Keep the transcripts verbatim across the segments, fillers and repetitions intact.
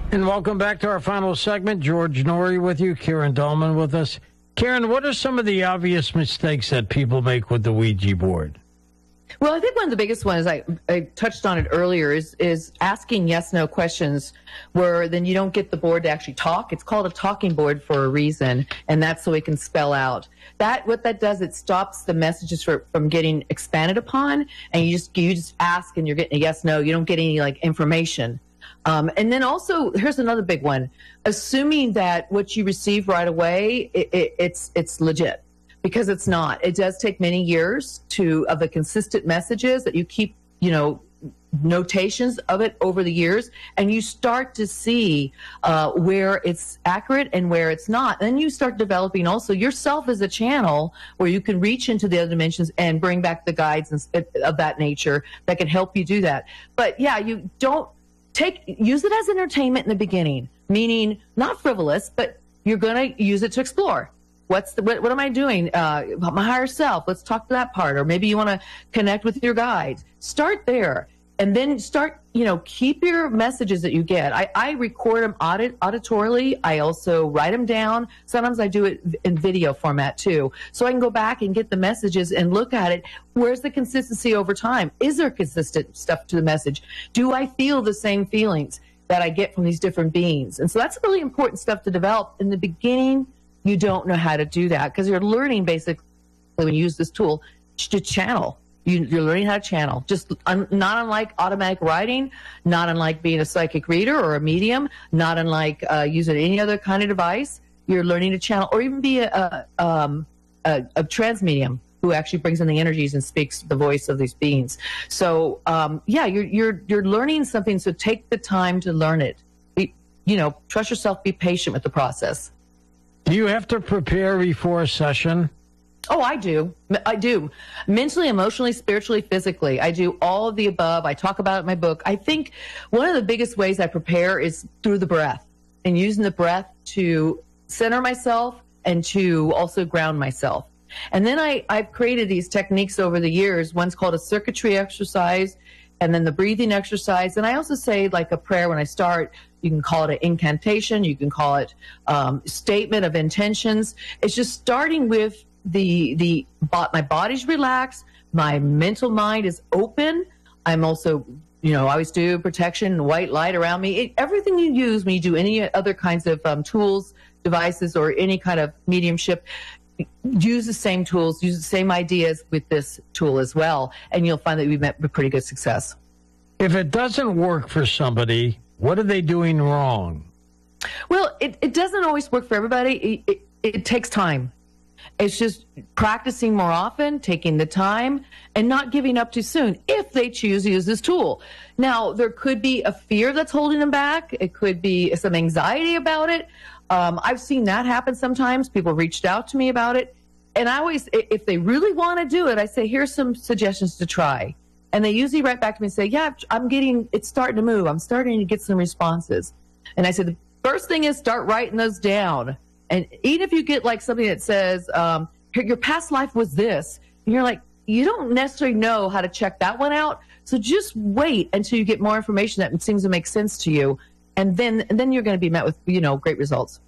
And welcome back to our final segment. George Noory with you, Karen Dahlman with us. Karen, what are some of the obvious mistakes that people make with the Ouija board? Well, I think one of the biggest ones, I, I touched on it earlier, is is asking yes-no questions where then you don't get the board to actually talk. It's called a talking board for a reason, and that's so it can spell out. That what that does, it stops the messages for, from getting expanded upon, and you just you just ask and you're getting a yes-no. You don't get any like information. Um, and then also, here's another big one: assuming that what you receive right away, it, it, it's it's legit. Because it's not. It does take many years to of the consistent messages that you keep, you know, notations of it over the years, and you start to see uh, where it's accurate and where it's not. Then you start developing also yourself as a channel where you can reach into the other dimensions and bring back the guides and, of that nature that can help you do that. But yeah, you don't take use it as entertainment in the beginning, meaning not frivolous, but you're going to use it to explore. What's the, what, what am I doing? Uh, my higher self. Let's talk to that part. Or maybe you want to connect with your guides. Start there. And then start, you know, keep your messages that you get. I, I record them audit, auditorily. I also write them down. Sometimes I do it in video format too. So I can go back and get the messages and look at it. Where's the consistency over time? Is there consistent stuff to the message? Do I feel the same feelings that I get from these different beings? And so that's really important stuff to develop. In the beginning, you don't know how to do that because you're learning basically when you use this tool to channel. You, you're learning how to channel, just un, not unlike automatic writing, not unlike being a psychic reader or a medium, not unlike uh, using any other kind of device. You're learning to channel or even be a, a, um, a, a trans medium who actually brings in the energies and speaks the voice of these beings. So, um, yeah, you're, you're, you're learning something. So take the time to learn it. Be, you know, trust yourself, be patient with the process. Do you have to prepare before a session? Oh, I do. I do. Mentally, emotionally, spiritually, physically. I do all of the above. I talk about it in my book. I think one of the biggest ways I prepare is through the breath and using the breath to center myself and to also ground myself. And then I, I've created these techniques over the years. One's called a circuitry exercise and then the breathing exercise. And I also say like a prayer when I start. You can call it an incantation. You can call it um, statement of intentions. It's just starting with the the my body's relaxed, my mental mind is open. I'm also, you know, I always do protection, white light around me. It, everything you use when you do any other kinds of um, tools, devices, or any kind of mediumship, use the same tools, use the same ideas with this tool as well, and you'll find that we've met with pretty good success. If it doesn't work for somebody, what are they doing wrong? Well, it, it doesn't always work for everybody. It, it, it takes time. It's just practicing more often, taking the time, and not giving up too soon if they choose to use this tool. Now, there could be a fear that's holding them back. It could be some anxiety about it. Um, I've seen that happen sometimes. People reached out to me about it. And I always, if they really want to do it, I say, here's some suggestions to try. And they usually write back to me and say, yeah, I'm getting, it's starting to move. I'm starting to get some responses. And I said, the first thing is start writing those down. And even if you get like something that says, um, your past life was this, and you're like, you don't necessarily know how to check that one out. So just wait until you get more information that seems to make sense to you. And then, and then you're going to be met with, you know, great results.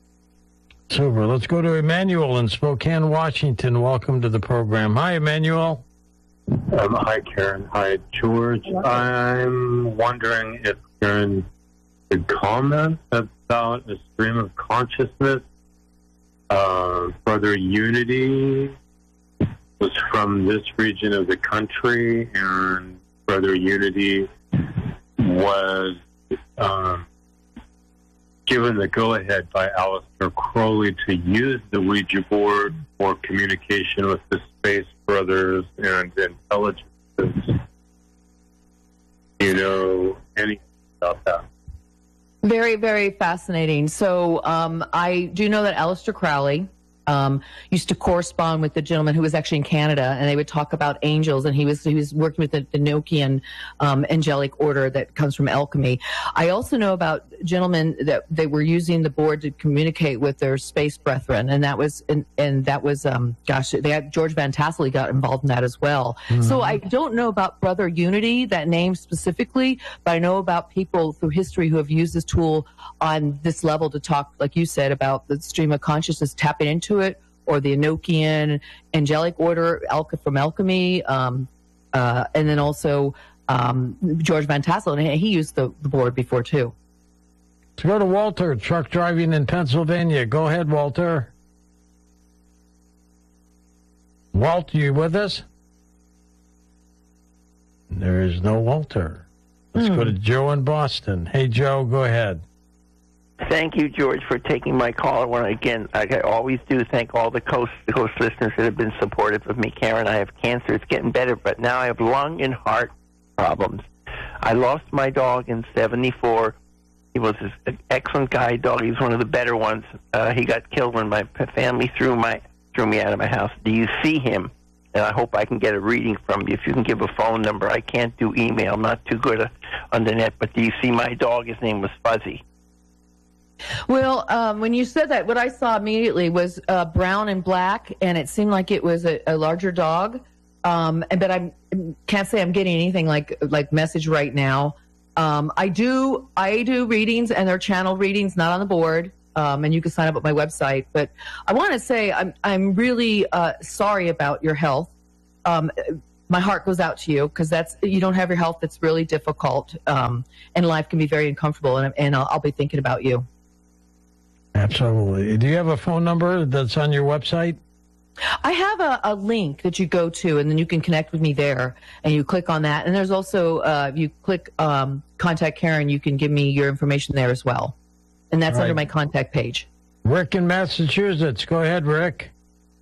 Super. Let's go to Emmanuel in Spokane, Washington. Welcome to the program. Hi, Emmanuel. Um, hi, Karen. Hi, George. I'm wondering if Karen could comment about a stream of consciousness. Uh, Brother Unity was from this region of the country, and Brother Unity was um, given the go-ahead by Aleister Crowley to use the Ouija board for communication with the space brothers and intelligences. You know anything about that? Very, very fascinating. So um, I do know that Aleister Crowley um, used to correspond with the gentleman who was actually in Canada, and they would talk about angels, and he was he was working with the Enochian um, angelic order that comes from alchemy. I also know about gentlemen that they were using the board to communicate with their space brethren, and that was and, and that was um, gosh, they had George Van Tassel got involved in that as well. Mm-hmm. So I don't know about Brother Unity, that name specifically, but I know about people through history who have used this tool on this level to talk, like you said, about the stream of consciousness, tapping into it, or the Enochian angelic order alch- from alchemy, um, uh, and then also um, George Van Tassel, and he used the, the board before too. Let's go to Walter, truck driving in Pennsylvania. Go ahead, Walter. Walt, you with us? There is no Walter. Let's mm. go to Joe in Boston. Hey, Joe, go ahead. Thank you, George, for taking my call. I want to, again, like I always do, thank all the Coast to Coast listeners that have been supportive of me. Karen, I have cancer. It's getting better, but now I have lung and heart problems. I lost my dog in seventy-four. He was an excellent guide dog. He was one of the better ones. Uh, he got killed when my family threw my threw me out of my house. Do you see him? And I hope I can get a reading from you. If you can give a phone number. I can't do email. I'm not too good on the net. But do you see my dog? His name was Fuzzy. Well, um, when you said that, what I saw immediately was uh, brown and black, and it seemed like it was a, a larger dog. Um, but I can't say I'm getting anything like like message right now. Um, I do I do readings, and they're channel readings, not on the board. Um, and you can sign up at my website. But I want to say I'm I'm really uh, sorry about your health. Um, my heart goes out to you, because that's you don't have your health. That's really difficult, um, and life can be very uncomfortable. And, and I'll, I'll be thinking about you. Absolutely. Do you have a phone number that's on your website? I have a, a link that you go to, and then you can connect with me there, and you click on that. And there's also, uh, if you click um, Contact Karen, you can give me your information there as well. And that's right under my contact page. Rick in Massachusetts. Go ahead, Rick.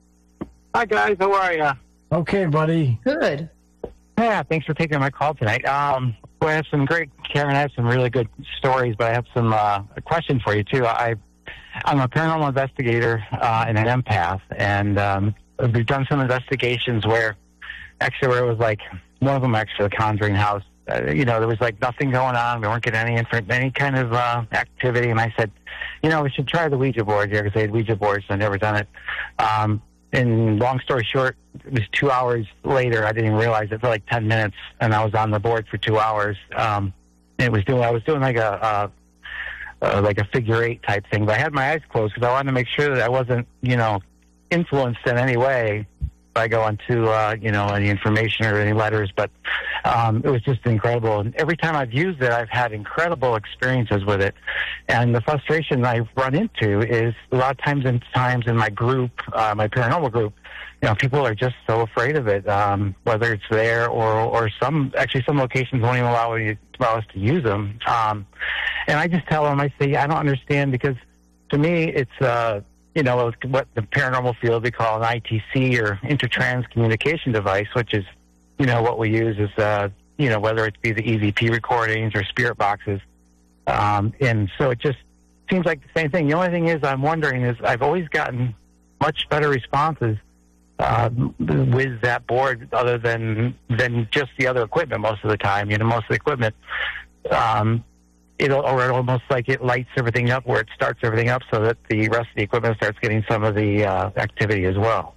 Hi, guys. How are you? Okay, buddy. Good. Yeah, thanks for taking my call tonight. Um, well, I have some great, Karen, I have some really good stories, but I have some uh, a question for you, too. I I'm a paranormal investigator uh, and an empath, and um, we've done some investigations where, actually, where it was like, one of them actually, a Conjuring House, uh, you know, there was like nothing going on. We weren't getting any inf- any kind of uh, activity, and I said, you know, we should try the Ouija board here, because they had Ouija boards, and I'd never done it. Um, and long story short, it was two hours later. I didn't even realize it for like ten minutes, and I was on the board for two hours. Um, it was doing, I was doing like a, a Uh, like a figure eight type thing, but I had my eyes closed because I wanted to make sure that I wasn't, you know, influenced in any way by going to, uh, you know, any information or any letters. But um, it was just incredible. And every time I've used it, I've had incredible experiences with it. And the frustration I've run into is a lot of times in times in my group, uh, my paranormal group, you know, people are just so afraid of it, um, whether it's there or, or some, actually some locations won't even allow, you, allow us to use them. Um, and I just tell them, I say, I don't understand, because to me, it's, uh, you know, what the paranormal field we call an I T C, or intertrans communication device, which is, you know, what we use is, uh, you know, whether it be the E V P recordings or spirit boxes. Um, and so it just seems like the same thing. The only thing is I'm wondering is I've always gotten much better responses Uh, with that board, other than than just the other equipment most of the time. You know, most of the equipment, um, it'll or it almost like it lights everything up, where it starts everything up, so that the rest of the equipment starts getting some of the uh, activity as well.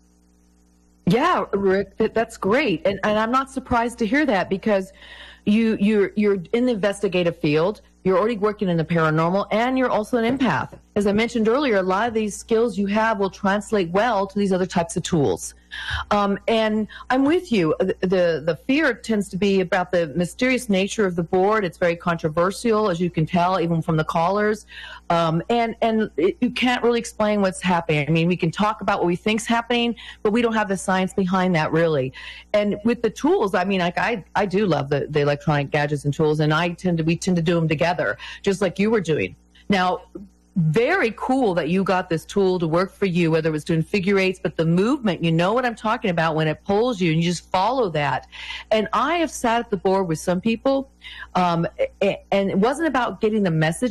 Yeah, Rick, that's great, and and I'm not surprised to hear that, because you you're you're in the investigative field. You're already working in the paranormal, and you're also an empath. As I mentioned earlier, a lot of these skills you have will translate well to these other types of tools. Um, and I'm with you. The, the the fear tends to be about the mysterious nature of the board. It's very controversial, as you can tell, even from the callers. Um, and and it, you can't really explain what's happening. I mean, we can talk about what we think's happening, but we don't have the science behind that, really. And with the tools, I mean, like I I do love the, the electronic gadgets and tools, and I tend to we tend to do them together, just like you were doing. Now, very cool that you got this tool to work for you, whether it was doing figure eights, but the movement, you know what I'm talking about, when it pulls you and you just follow that. And I have sat at the board with some people, um, and it wasn't about getting the messages.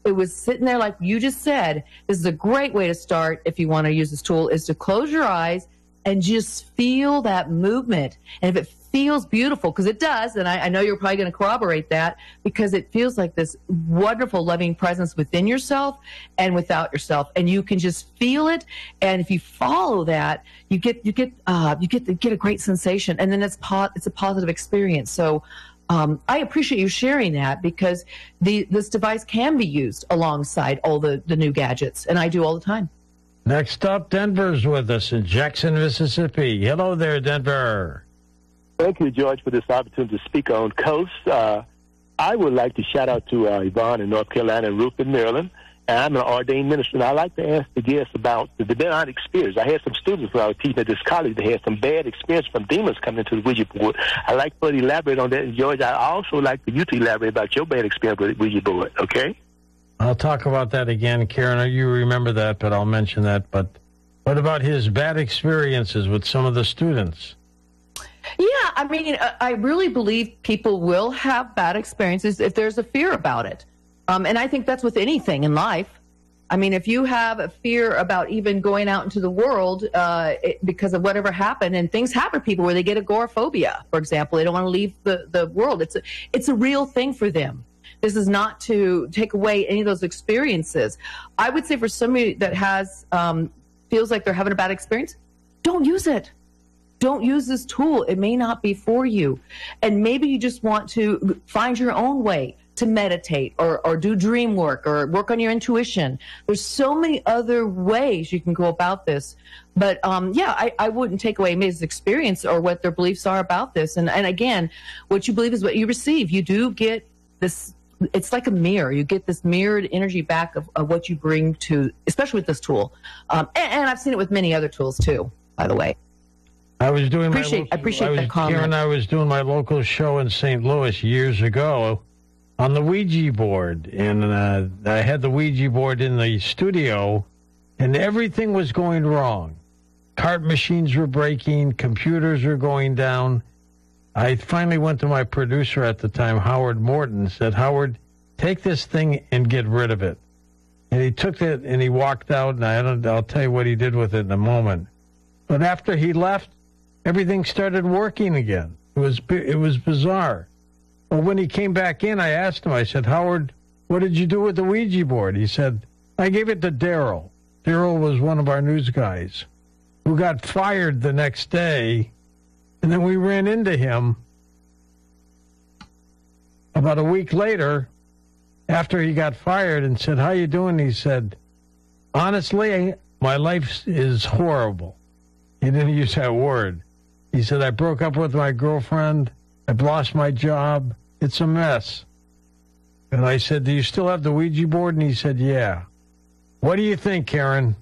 it was sitting there like you just said. This is a great way to start if you want to use this tool, is to close your eyes and just feel that movement. And if it feels beautiful, because it does, and I, I know you're probably going to corroborate that, because it feels like this wonderful, loving presence within yourself and without yourself, and you can just feel it. And if you follow that, you get you get uh, you get to get a great sensation, and then it's po- it's a positive experience. So. Um, I appreciate you sharing that, because the, this device can be used alongside all the, the new gadgets, and I do all the time. Next up, Denver's with us in Jackson, Mississippi. Hello there, Denver. Thank you, George, for this opportunity to speak on Coast. Uh, I would like to shout out to uh, Yvonne in North Carolina and Ruth in Maryland. And I'm an ordained minister, and I like to ask the guests about the demonic experience. I had some students when I was teaching at this college that had some bad experience from demons coming into the Ouija board. I'd like for you to elaborate on that. And, George, I also like for you to elaborate about your bad experience with the Ouija board, okay? I'll talk about that again, Karen. You remember that, but I'll mention that. But what about his bad experiences with some of the students? Yeah, I mean, I really believe people will have bad experiences if there's a fear about it. Um, and I think that's with anything in life. I mean, if you have a fear about even going out into the world uh, it, because of whatever happened, and things happen to people where they get agoraphobia, for example, they don't want to leave the, the world. It's a, it's a real thing for them. This is not to take away any of those experiences. I would say for somebody that has um, feels like they're having a bad experience, don't use it. Don't use this tool. It may not be for you. And maybe you just want to find your own way to meditate or, or do dream work or work on your intuition. There's so many other ways you can go about this. But um, yeah, I, I wouldn't take away anybody's experience or what their beliefs are about this. And, and again, what you believe is what you receive. You do get this, it's like a mirror. You get this mirrored energy back of, of what you bring to, especially with this tool. Um, and, and I've seen it with many other tools too, by the way. I was doing appreciate, my local, I appreciate I was, that comment. Karen, I was doing my local show in Saint Louis years ago on the Ouija board, and uh, I had the Ouija board in the studio, and everything was going wrong. Cart machines were breaking, computers were going down. I finally went to my producer at the time, Howard Morton, and said, Howard, take this thing and get rid of it. And he took it and he walked out, and I don't, I'll tell you what he did with it in a moment. But after he left, everything started working again. It was it was bizarre. Well, when he came back in, I asked him, I said, Howard, what did you do with the Ouija board? He said, I gave it to Daryl. Daryl was one of our news guys who got fired the next day. And then we ran into him about a week later after he got fired and said, how you doing? He said, honestly, my life is horrible. He didn't use that word. He said, I broke up with my girlfriend. I've lost my job. It's a mess. And I said, do you still have the Ouija board? And he said, yeah. What do you think, Karen?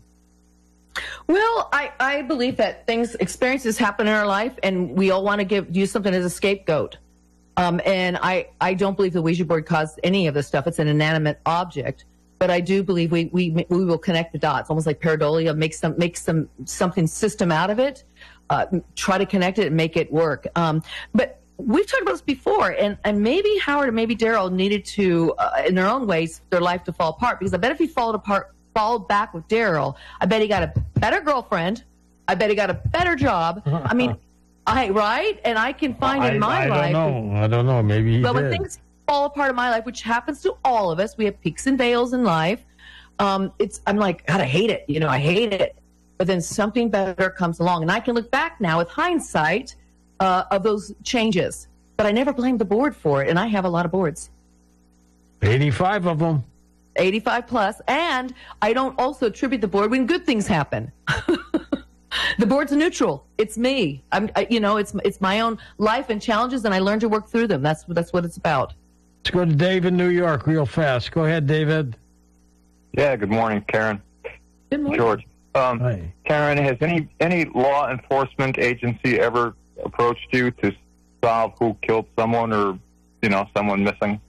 Well, I, I believe that things, experiences happen in our life, and we all want to give use something as a scapegoat. Um, and I, I don't believe the Ouija board caused any of this stuff. It's an inanimate object. But I do believe we, we, we will connect the dots, almost like pareidolia, make some, make some, something system out of it, uh, try to connect it and make it work. Um, but we've talked about this before, and, and maybe Howard and maybe Daryl needed to, uh, in their own ways, their life to fall apart, because I bet if he followed apart, followed back with Daryl, I bet he got a better girlfriend. I bet he got a better job. I mean, I, right? And I can find I, in my I life. I don't know. I don't know. Maybe he But did. when things fall apart in my life, which happens to all of us, we have peaks and vales in life. Um, it's, I'm like, God, I hate it. You know, I hate it. But then something better comes along. And I can look back now with hindsight uh, of those changes. But I never blamed the board for it. And I have a lot of boards. eighty-five of them. eighty-five plus. And I don't also attribute the board when good things happen. The board's neutral. It's me. I'm, I, you know, it's it's my own life and challenges, and I learn to work through them. That's that's what it's about. Let's go to Dave in New York real fast. Go ahead, David. Yeah, good morning, Karen. Good morning. George. Um, Hi. Karen, has any any law enforcement agency ever approached you to solve who killed someone or, you know, someone missing?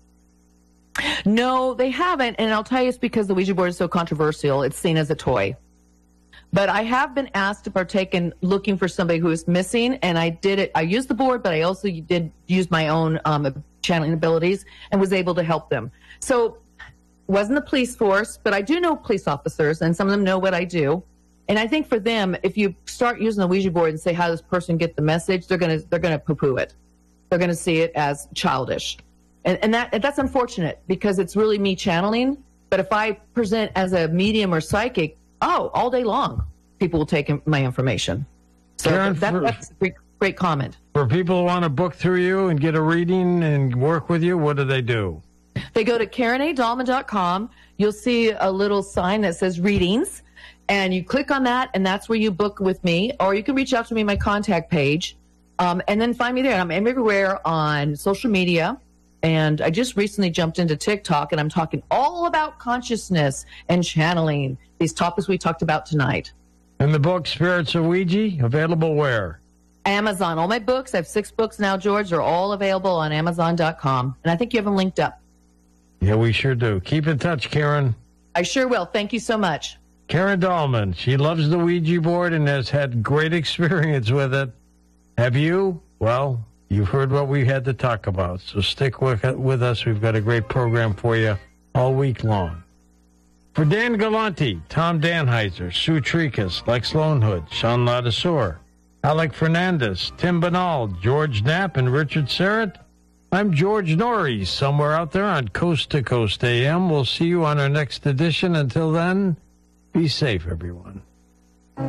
No, they haven't, and I'll tell you it's because the Ouija board is so controversial. It's seen as a toy. But I have been asked to partake in looking for somebody who is missing, and I did it. I used the board, but I also did use my own um, channeling abilities and was able to help them. So wasn't the police force, but I do know police officers, and some of them know what I do. And I think for them, if you start using the Ouija board and say, how does this person get the message, they're going to they're going to poo-poo it. They're going to see it as childish. And, and that and that's unfortunate because it's really me channeling. But if I present as a medium or psychic, oh, all day long, people will take my information. So Karen, that, for, that's a great, great comment. For people who want to book through you and get a reading and work with you, what do they do? They go to Karen A Dahlman dot com. You'll see a little sign that says readings, and you click on that, and that's where you book with me. Or you can reach out to me on my contact page, um, and then find me there. I'm everywhere on social media, and I just recently jumped into TikTok, and I'm talking all about consciousness and channeling, these topics we talked about tonight. And the book Spirits of Ouija, available where? Amazon. All my books, I have six books now, George, are all available on Amazon dot com. And I think you have them linked up. Yeah, we sure do. Keep in touch, Karen. I sure will. Thank you so much. Karen Dahlman. She loves the Ouija board and has had great experience with it. Have you? Well, you've heard what we had to talk about. So stick with, with us. We've got a great program for you all week long. For Dan Galante, Tom Danheiser, Sue Trikas, Lex Lonehood, Sean Ladasor, Alec Fernandez, Tim Banal, George Knapp, and Richard Serrett, I'm George Norrie, somewhere out there on Coast to Coast A M. We'll see you on our next edition. Until then, be safe, everyone.